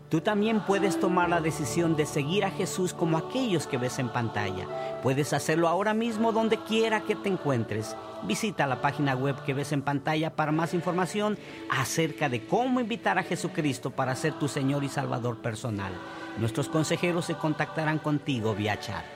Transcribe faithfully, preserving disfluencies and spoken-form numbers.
Tú también puedes tomar la decisión de seguir a Jesús como aquellos que ves en pantalla. Puedes hacerlo ahora mismo donde quiera que te encuentres. Visita la página web que ves en pantalla para más información acerca de cómo invitar a Jesucristo para ser tu Señor y Salvador personal. Nuestros consejeros se contactarán contigo vía chat.